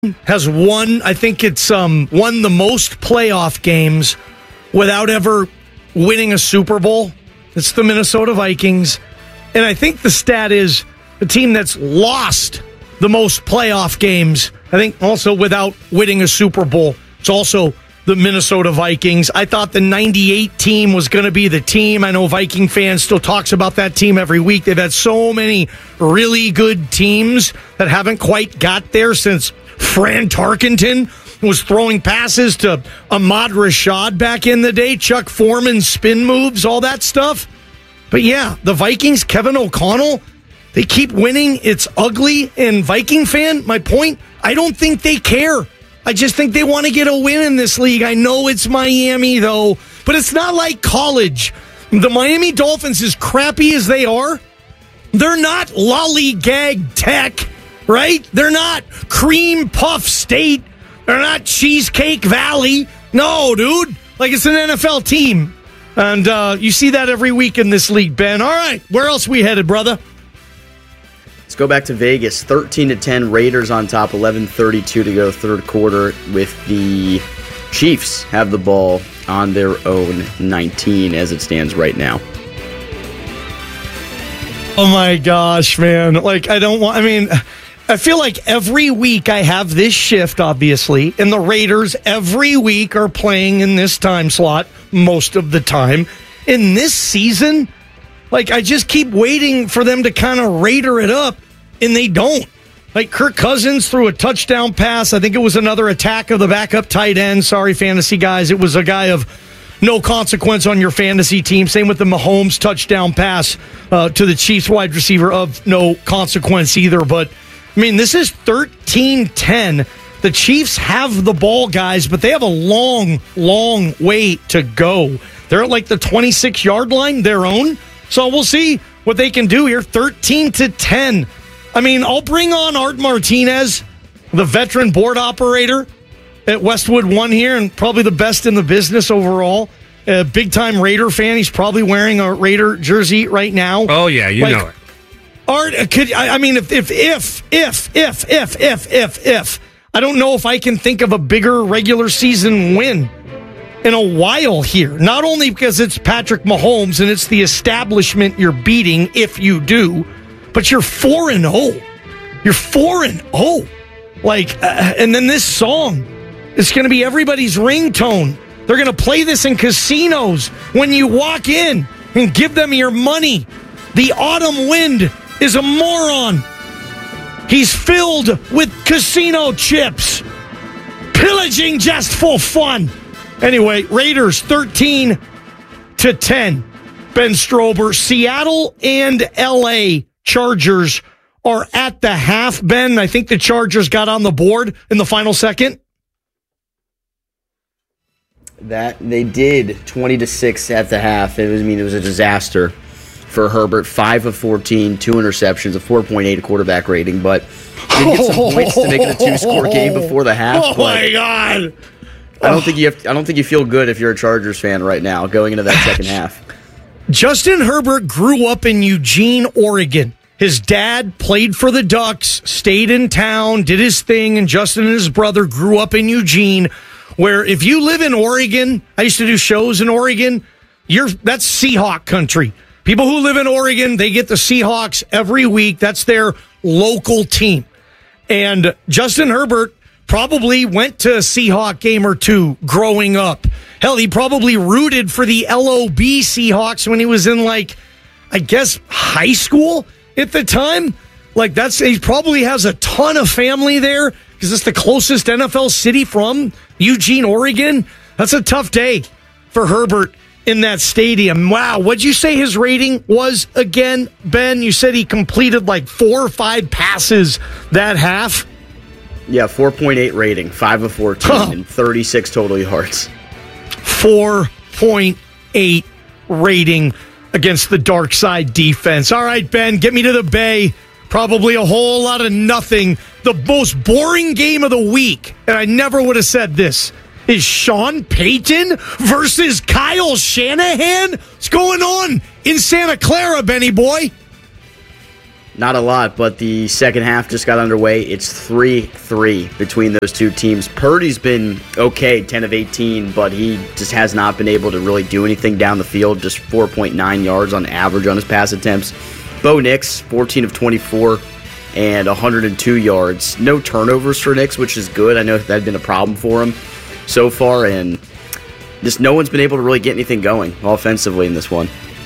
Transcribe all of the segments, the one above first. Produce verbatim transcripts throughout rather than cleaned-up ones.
has won, I think it's um, won the most playoff games without ever winning a Super Bowl. It's the Minnesota Vikings. And I think the stat is the team that's lost the most playoff games, I think also without winning a Super Bowl. It's also the Minnesota Vikings. I thought the ninety-eight team was going to be the team. I know Viking fans still talks about that team every week. They've had so many really good teams that haven't quite got there since Fran Tarkenton was throwing passes to Ahmad Rashad back in the day, Chuck Foreman spin moves, all that stuff. But yeah, the Vikings, Kevin O'Connell, they keep winning. It's ugly. And Viking fan, my point, I don't think they care. I just think they want to get a win in this league. I know it's Miami, though, but it's not like college. The Miami Dolphins, as crappy as they are, they're not lollygag Tech, right? They're not Cream Puff State. They're not Cheesecake Valley. No, dude. Like, it's an N F L team. And uh, you see that every week in this league, Ben. All right, where else we headed, brother? Let's go back to Vegas. thirteen to ten, Raiders on top, eleven thirty-two to go third quarter, with the Chiefs have the ball on their own nineteen as it stands right now. Oh my gosh, man. Like, I don't want, I mean, I feel like every week I have this shift, obviously, and the Raiders every week are playing in this time slot most of the time. In this season, like, I just keep waiting for them to kind of Raider it up, and they don't. Like, Kirk Cousins threw a touchdown pass. I think it was another attack of the backup tight end. Sorry, fantasy guys. It was a guy of no consequence on your fantasy team. Same with the Mahomes touchdown pass uh, to the Chiefs wide receiver of no consequence either. But, I mean, this is thirteen ten. The Chiefs have the ball, guys, but they have a long, long way to go. They're at like the twenty-six-yard line, their own. So we'll see what they can do here. thirteen to ten. I mean, I'll bring on Art Martinez, the veteran board operator at Westwood One here, and probably the best in the business overall. A big-time Raider fan. He's probably wearing a Raider jersey right now. Oh, yeah, you like, know it. Art, could I, I mean, if, if, if, if, if, if, if, if, if, I don't know if I can think of a bigger regular season win in a while here. Not only because it's Patrick Mahomes and it's the establishment you're beating if you do, but you're four and oh. You're four and oh. Like, uh, and then this song, it's going to be everybody's ringtone. They're going to play this in casinos when you walk in and give them your money. The autumn wind is a moron. He's filled with casino chips, pillaging just for fun. Anyway, Raiders thirteen to ten. Ben Strober, Seattle and L A Chargers are at the half. Ben, I think the Chargers got on the board in the final second. That they did, twenty to six at the half. It was, I mean, it was a disaster for Herbert. five of fourteen, two interceptions, a four point eight quarterback rating, but did get some points to make it a two-score game before the half. Oh my God! I don't think you have. I don't think you feel good if you're a Chargers fan right now going into that second half. Justin Herbert grew up in Eugene, Oregon. His dad played for the Ducks, stayed in town, did his thing, and Justin and his brother grew up in Eugene, where if you live in Oregon, I used to do shows in Oregon, you're that's Seahawk country. People who live in Oregon, they get the Seahawks every week. That's their local team. And Justin Herbert probably went to a Seahawk game or two growing up. Hell, he probably rooted for the L O B Seahawks when he was in, like, I guess, high school at the time. Like, that's, he probably has a ton of family there because it's the closest N F L city from Eugene, Oregon. That's a tough day for Herbert in that stadium. Wow, what'd you say his rating was again, Ben? You said he completed like four or five passes that half? Yeah, four point eight rating, five of fourteen, huh. and thirty-six total yards. four point eight rating against the dark side defense. All right, Ben, get me to the Bay. Probably a whole lot of nothing. The most boring game of the week, and I never would have said this, is Sean Payton versus Kyle Shanahan. What's going on in Santa Clara, Benny boy? not a lot, but the second half just got underway. It's three three between those two teams. Purdy's been okay, ten of eighteen, but he just has not been able to really do anything down the field, just four point nine yards on average on his pass attempts. Bo Nix, fourteen of twenty-four and one hundred two yards. No turnovers for Nix, which is good. I know that had been a problem for him so far, and just no one's been able to really get anything going offensively in this one.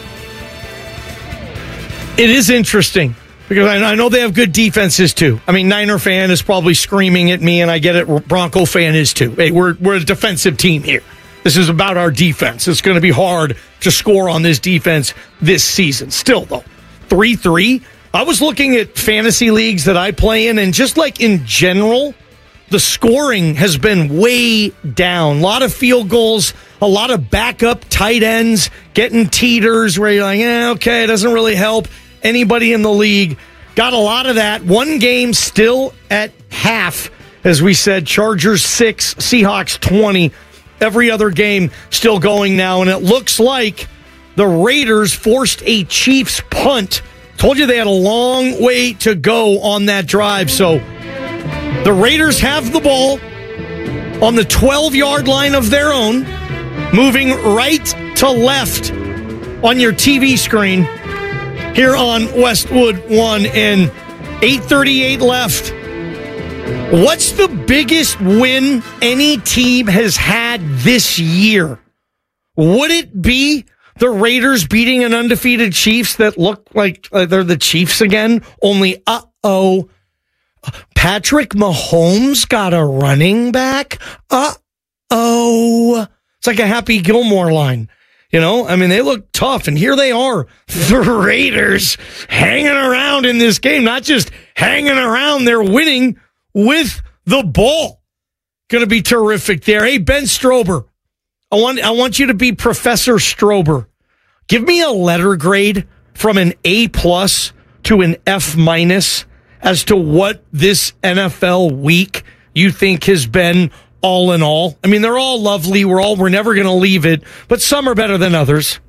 It is interesting because I know they have good defenses too. I mean, Niner fan is probably screaming at me, and I get it. Bronco fan is too. Hey, we're we're a defensive team here. This is about our defense. It's going to be hard to score on this defense this season. Still, though, three three. I was looking at fantasy leagues that I play in, and just like in general, the scoring has been way down. A lot of field goals, a lot of backup tight ends getting teeters where you're like, eh, okay, it doesn't really help anybody in the league. Got a lot of that. One game still at half, as we said, Chargers six, Seahawks twenty. Every other game still going now, and it looks like the Raiders forced a Chiefs punt. Told you they had a long way to go on that drive, so the Raiders have the ball on the twelve-yard line of their own, moving right to left on your T V screen here on Westwood One, and eight thirty-eight left. What's the biggest win any team has had this year? Would it be the Raiders beating an undefeated Chiefs that look like they're the Chiefs again? Only, uh-oh, Patrick Mahomes got a running back? Uh-oh. It's like a Happy Gilmore line. You know, I mean, they look tough, and here they are, the Raiders, hanging around in this game. Not just hanging around, they're winning with the ball. Going to be terrific there. Hey, Ben Strober, I want I want you to be Professor Strober. Give me a letter grade from an A plus to an F minus as to what this N F L week you think has been all in all. I mean, they're all lovely. We're all we're never going to leave it, but some are better than others.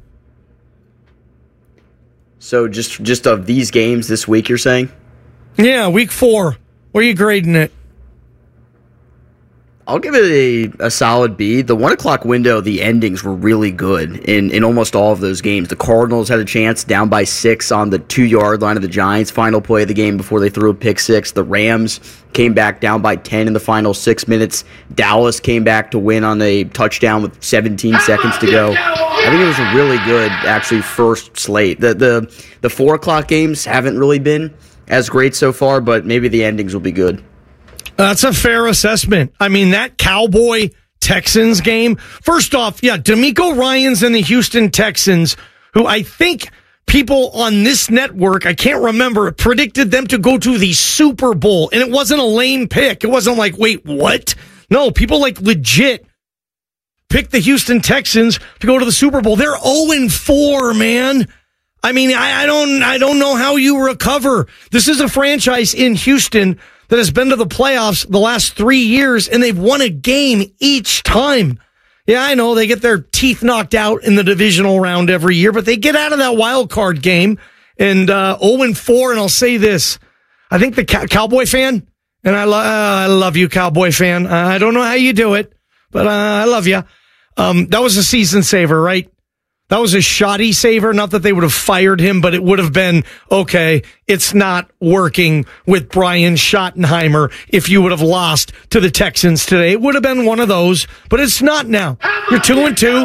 So just just of these games this week, you're saying? Yeah, week four. Where are you grading it? I'll give it a, a solid B. The one o'clock window, the endings were really good in, in almost all of those games. The Cardinals had a chance down by six on the two-yard line of the Giants' final play of the game before they threw a pick six. The Rams came back down by ten in the final six minutes. Dallas came back to win on a touchdown with seventeen seconds to go. I think it was a really good, actually, first slate. The the the four o'clock games haven't really been as great so far, but maybe the endings will be good. That's a fair assessment. I mean, that Cowboy-Texans game, first off, yeah, D'Amico Ryans and the Houston Texans, who I think people on this network, I can't remember, predicted them to go to the Super Bowl, and it wasn't a lame pick. It wasn't like, wait, what? No, people like legit picked the Houston Texans to go to the Super Bowl. They're oh and four, man. I mean, I, I don't I don't know how you recover. This is a franchise in Houston that has been to the playoffs the last three years, and they've won a game each time. Yeah, I know they get their teeth knocked out in the divisional round every year, but they get out of that wild card game, and uh, oh and four, and I'll say this. I think the Cow- Cowboy fan, and I, lo- uh, I love you, Cowboy fan. Uh, I don't know how you do it, but uh, I love you. Um, that was a season saver, right? That was a shoddy saver. Not that they would have fired him, but it would have been, okay, it's not working with Brian Schottenheimer if you would have lost to the Texans today. It would have been one of those, but it's not now. You're two and two.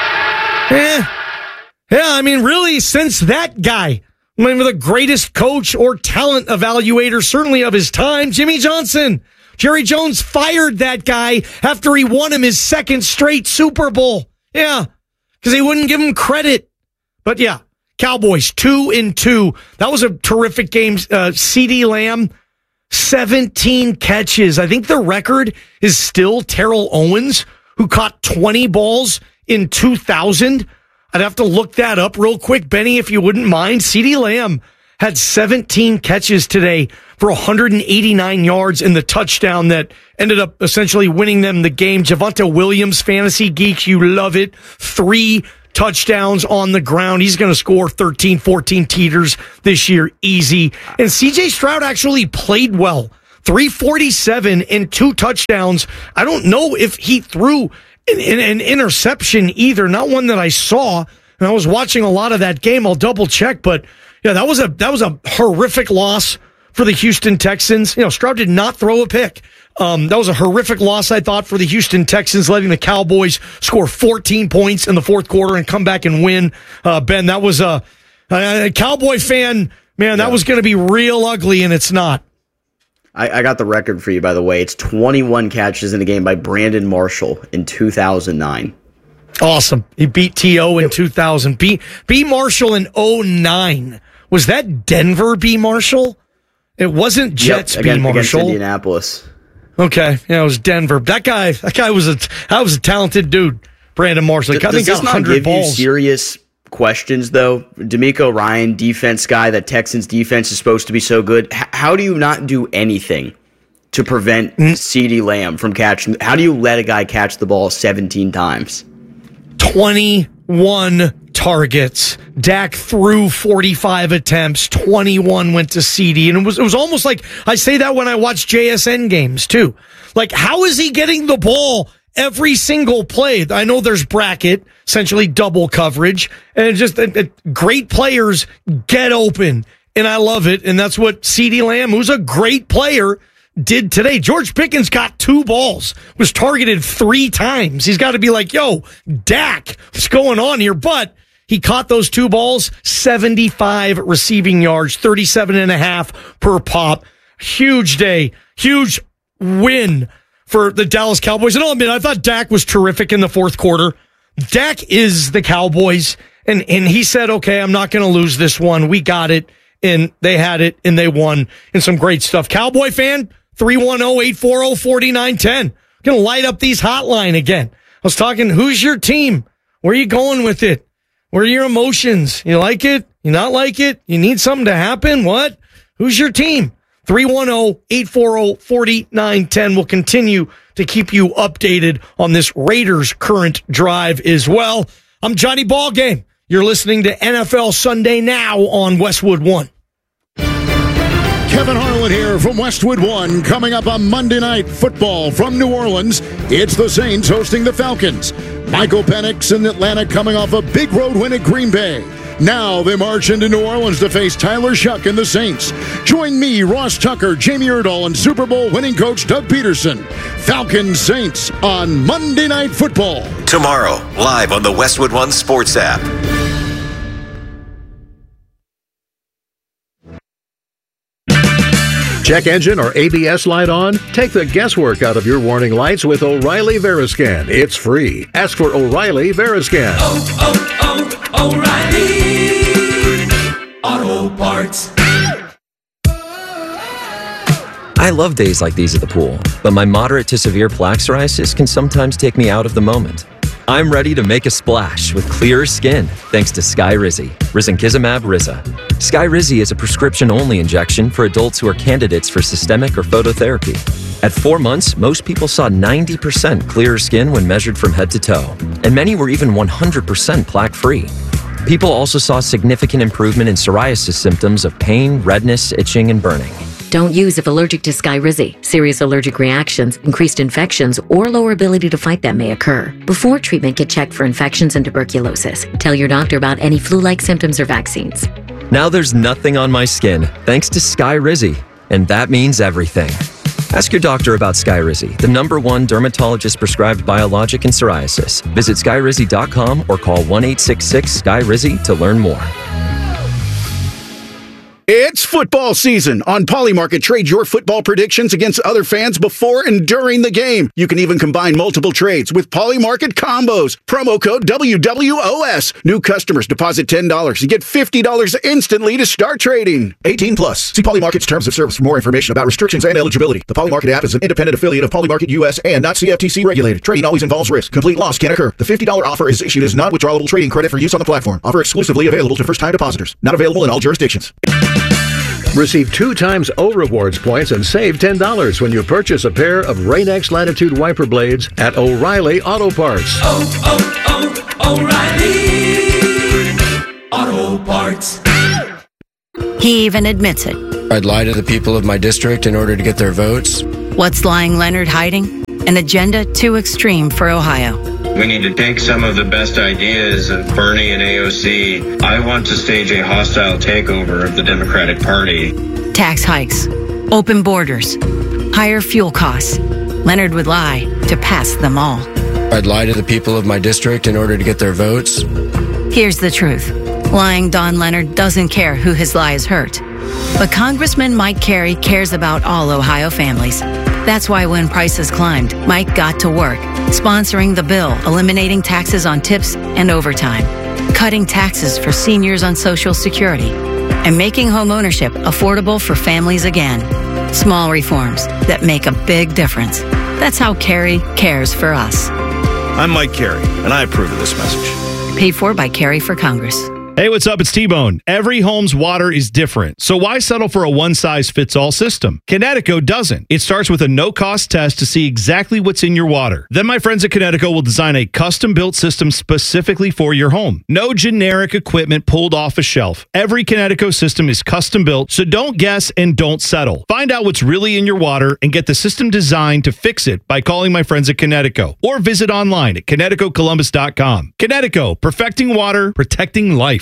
Yeah. Yeah, I mean, really, since that guy, maybe the greatest coach or talent evaluator, certainly of his time, Jimmy Johnson. Jerry Jones fired that guy after he won him his second straight Super Bowl. Yeah. Because he wouldn't give him credit. But yeah, Cowboys, two and two. That was a terrific game. Uh, CeeDee Lamb, seventeen catches. I think the record is still Terrell Owens, who caught twenty balls in two thousand. I'd have to look that up real quick, Benny, if you wouldn't mind. CeeDee Lamb had seventeen catches today for one hundred eighty-nine yards in the touchdown that ended up essentially winning them the game. Javonte Williams, fantasy geeks, you love it. Three touchdowns on the ground. He's going to score thirteen, fourteen teeters this year, easy. And C J Stroud actually played well. three forty-seven and two touchdowns. I don't know if he threw an, an, an interception either, not one that I saw. And I was watching a lot of that game. I'll double check, but yeah, that was a that was a horrific loss for the Houston Texans. You know, Stroud did not throw a pick. Um, that was a horrific loss, I thought, for the Houston Texans, letting the Cowboys score fourteen points in the fourth quarter and come back and win. Uh, Ben, that was a, a Cowboy fan, man, that yeah. was going to be real ugly, and it's not. I, I got the record for you, by the way. It's twenty-one catches in a game by Brandon Marshall in two thousand nine. Awesome. He beat T O in two thousand. B, B Marshall in oh nine. Was that Denver B Marshall? It wasn't Jets yep, B against, Marshall. Against Indianapolis. Okay, yeah, it was Denver. That guy, that guy was a, that was a talented dude, Brandon Marshall. I Does think this got not give balls. you serious questions, though? DeMeco Ryan, defense guy, that Texans defense is supposed to be so good. H- how do you not do anything to prevent mm. CeeDee Lamb from catching? How do you let a guy catch the ball seventeen times? twenty-one targets. Dak threw forty-five attempts. twenty-one went to CeeDee. And it was, it was almost like, I say that when I watch J S N games too. Like, how is he getting the ball every single play? I know there's bracket, essentially double coverage, and it just it, it, great players get open. And I love it. And that's what CeeDee Lamb, who's a great player, did today. George Pickens got two balls, was targeted three times. He's got to be like, yo, Dak, what's going on here? But he caught those two balls, seventy-five receiving yards, thirty-seven and a half per pop. Huge day, huge win for the Dallas Cowboys. And I'll admit, I thought Dak was terrific in the fourth quarter. Dak is the Cowboys. And, and he said, okay, I'm not going to lose this one. We got it. And they had it, and they won, and some great stuff. Cowboy fan, three one zero, eight four zero, four nine one zero. Going to light up these hotline again. I was talking, who's your team? Where are you going with it? Where are your emotions? You like it? You not like it? You need something to happen? What? Who's your team? three one zero, eight four zero, four nine one zero. We'll continue to keep you updated on this Raiders current drive as well. I'm Johnny Ballgame. You're listening to N F L Sunday Now on Westwood One. Kevin Harlan here from Westwood One. Coming up on Monday Night Football from New Orleans, it's the Saints hosting the Falcons. Michael Penix in Atlanta coming off a big road win at Green Bay. Now they march into New Orleans to face Tyler Shuck and the Saints. Join me, Ross Tucker, Jamie Erdahl, and Super Bowl winning coach Doug Peterson. Falcons Saints on Monday Night Football. Tomorrow, live on the Westwood One Sports app. Check engine or A B S light on? Take the guesswork out of your warning lights with O'Reilly Veriscan. It's free. Ask for O'Reilly Veriscan. Oh, oh, oh, O'Reilly Auto Parts. I love days like these at the pool, but my moderate to severe plaque psoriasis can sometimes take me out of the moment. I'm ready to make a splash with clearer skin thanks to Skyrizi, risankizumab Riza. Skyrizi is a prescription-only injection for adults who are candidates for systemic or phototherapy. At four months, most people saw ninety percent clearer skin when measured from head to toe, and many were even one hundred percent plaque-free. People also saw significant improvement in psoriasis symptoms of pain, redness, itching, and burning. Don't use if allergic to Skyrizi. Serious allergic reactions, increased infections, or lower ability to fight them may occur. Before treatment, get checked for infections and tuberculosis. Tell your doctor about any flu-like symptoms or vaccines. Now there's nothing on my skin, thanks to Skyrizi, and that means everything. Ask your doctor about Skyrizi, the number one dermatologist-prescribed biologic in psoriasis. Visit skyrizi dot com or call one eight six six, S K Y R I Z I to learn more. It's football season. On Polymarket, trade your football predictions against other fans before and during the game. You can even combine multiple trades with Polymarket combos. Promo code W W O S. New customers deposit ten dollars. You get fifty dollars instantly to start trading. eighteen plus. See Polymarket's terms of service for more information about restrictions and eligibility. The Polymarket app is an independent affiliate of Polymarket U S and not C F T C regulated. Trading always involves risk. Complete loss can occur. The fifty dollars offer is issued as non-withdrawable trading credit for use on the platform. Offer exclusively available to first-time depositors. Not available in all jurisdictions. Receive two times O Rewards points and save ten dollars when you purchase a pair of Rain-X Latitude wiper blades at O'Reilly Auto Parts. Oh, oh, oh, O'Reilly Auto Parts. He even admits it. I'd lie to the people of my district in order to get their votes. What's lying Leonard hiding? An agenda too extreme for Ohio. We need to take some of the best ideas of Bernie and A O C. I want to stage a hostile takeover of the Democratic Party. Tax hikes, open borders, higher fuel costs. Leonard would lie to pass them all. I'd lie to the people of my district in order to get their votes. Here's the truth. Lying Don Leonard doesn't care who his lies hurt. But Congressman Mike Carey cares about all Ohio families. That's why when prices climbed, Mike got to work, sponsoring the bill, eliminating taxes on tips and overtime, cutting taxes for seniors on Social Security, and making homeownership affordable for families again. Small reforms that make a big difference. That's how Carey cares for us. I'm Mike Carey, and I approve of this message. Paid for by Carey for Congress. Hey, what's up? It's T-Bone. Every home's water is different, so why settle for a one-size-fits-all system? Kinetico doesn't. It starts with a no-cost test to see exactly what's in your water. Then my friends at Kinetico will design a custom-built system specifically for your home. No generic equipment pulled off a shelf. Every Kinetico system is custom-built, so don't guess and don't settle. Find out what's really in your water and get the system designed to fix it by calling my friends at Kinetico or visit online at kinetico columbus dot com. Kinetico, perfecting water, protecting life.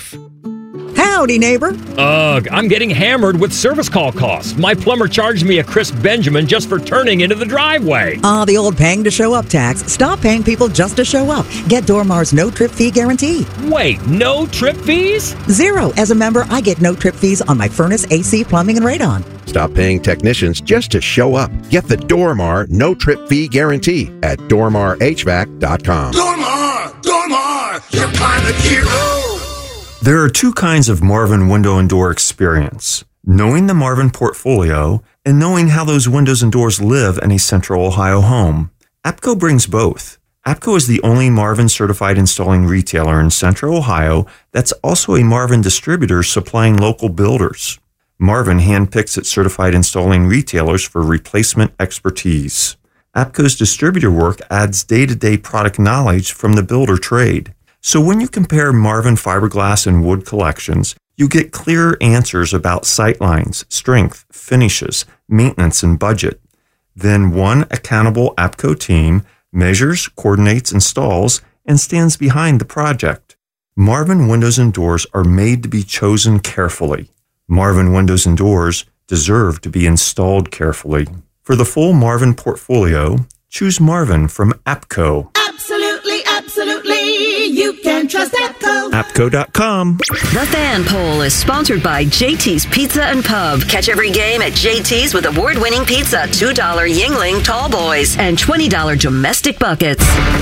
Howdy, neighbor. Ugh, I'm getting hammered with service call costs. My plumber charged me a crisp Benjamin just for turning into the driveway. Ah, uh, the old paying to show up tax. Stop paying people just to show up. Get Dormar's no trip fee guarantee. Wait, no trip fees? Zero. As a member, I get no trip fees on my furnace, A C, plumbing, and radon. Stop paying technicians just to show up. Get the Dormar no trip fee guarantee at dormar h v a c dot com. Dormar! Dormar! Your pilot hero! There are two kinds of Marvin window and door experience. Knowing the Marvin portfolio and knowing how those windows and doors live in a Central Ohio home. APCO brings both. APCO is the only Marvin certified installing retailer in Central Ohio that's also a Marvin distributor supplying local builders. Marvin handpicks its certified installing retailers for replacement expertise. APCO's distributor work adds day-to-day product knowledge from the builder trade. So when you compare Marvin fiberglass and wood collections, you get clearer answers about sightlines, strength, finishes, maintenance, and budget. Then one accountable APCO team measures, coordinates, installs, and stands behind the project. Marvin windows and doors are made to be chosen carefully. Marvin windows and doors deserve to be installed carefully. For the full Marvin portfolio, choose Marvin from APCO. Absolutely, absolutely. You can trust APCO. APCO dot com. The Fan Poll is sponsored by J T's Pizza and Pub. Catch every game at J T's with award-winning pizza, two dollar Yingling Tall Boys, and twenty dollar domestic buckets.